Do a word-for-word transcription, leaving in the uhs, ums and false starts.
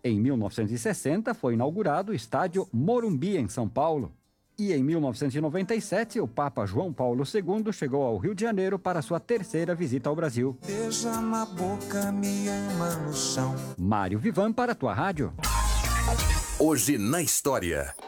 Em mil novecentos e sessenta, foi inaugurado o estádio Morumbi, em São Paulo. E em mil novecentos e noventa e sete, o Papa João Paulo segundo chegou ao Rio de Janeiro para sua terceira visita ao Brasil. Beija na boca, me ama no chão. Mário Vivan para a tua rádio. Hoje na história.